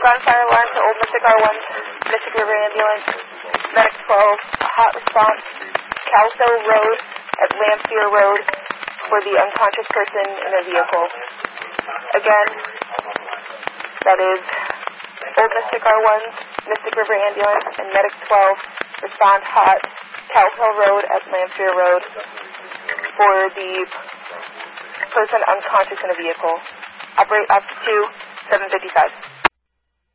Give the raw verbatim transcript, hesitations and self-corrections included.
Ground fire alarm to Old Mystic R one, Mystic River Ambulance, Medic twelve, hot response, Calso Road at Lamphere Road for the unconscious person in a vehicle. Again, that is Old Mystic R one, Mystic River Ambulance, and Medic twelve, respond hot, Calhill Road at Lamphere Road for the person unconscious in a vehicle. Operate up to seven fifty-five.